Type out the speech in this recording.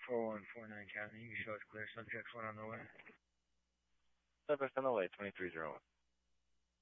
4149 County. You can show us clear. Subject 1 on the way. Subject on the way, 2301.